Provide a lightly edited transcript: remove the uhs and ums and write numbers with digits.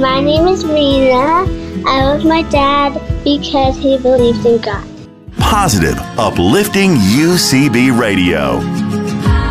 My name is Rena. I love my dad because he believes in God. Positive, uplifting UCB Radio.